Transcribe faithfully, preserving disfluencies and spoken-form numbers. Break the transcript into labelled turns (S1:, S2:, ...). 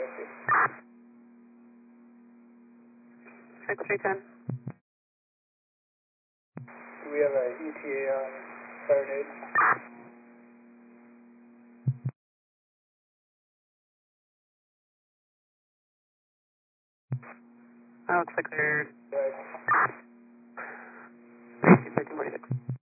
S1: fifty.
S2: six three ten.
S1: Do we have a E T A on Saturday?
S2: Oh, looks like they're
S1: Right.
S2: thirteen forty-six.